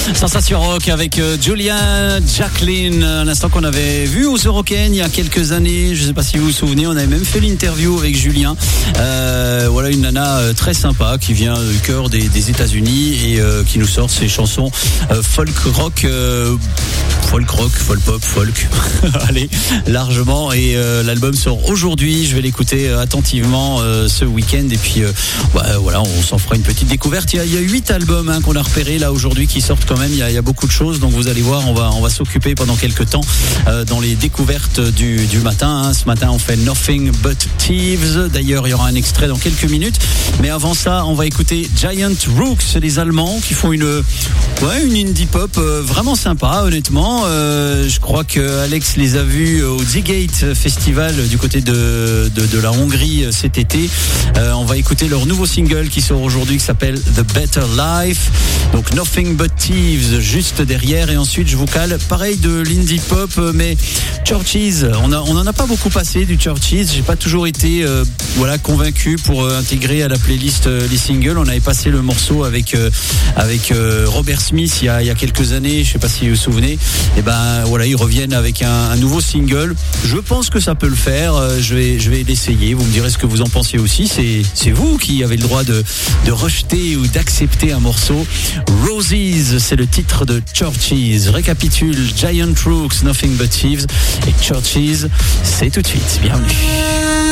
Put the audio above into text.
Sensation Rock avec Julia Jacqueline, à l'instant qu'on avait vu aux Eurocaines il y a quelques années. Je ne sais pas si vous vous souvenez, on avait même fait l'interview avec Julien. Voilà une nana très sympa qui vient du cœur des États-Unis et qui nous sort ses chansons folk rock. Folk rock, folk pop, folk. Allez, largement. Et l'album sort aujourd'hui. Je vais l'écouter attentivement ce week-end. Et puis, voilà, on s'en fera une petite découverte. Il y a 8 albums qu'on a repérés là aujourd'hui qui sortent quand même. Il y a beaucoup de choses. Donc vous allez voir, on va s'occuper pendant quelques temps dans les découvertes du matin. Ce matin, on fait Nothing But Thieves. D'ailleurs, il y aura un extrait dans quelques minutes. Mais avant ça, on va écouter Giant Rooks. C'est des Allemands qui font une indie pop vraiment sympa, honnêtement. Je crois que Alex les a vus au Z-Gate Festival du côté de la Hongrie cet été. On va écouter leur nouveau single qui sort aujourd'hui qui s'appelle The Better Life. Donc Nothing But Thieves juste derrière, et ensuite je vous cale pareil de l'indie pop, mais Churches. On en a pas beaucoup passé du Churches. J'ai pas toujours été convaincu pour intégrer à la playlist les singles. On avait passé le morceau avec Robert Smith il y a quelques années. Je sais pas si vous vous souvenez. Et ils reviennent avec un nouveau single. Je pense que ça peut le faire. Je vais l'essayer. Vous me direz ce que vous en pensez aussi. C'est vous qui avez le droit de rejeter ou d'accepter un morceau. Roses, c'est le titre de Churches. Récapitule: Giant Rooks, Nothing But Thieves, et Churches, c'est tout de suite. Bienvenue.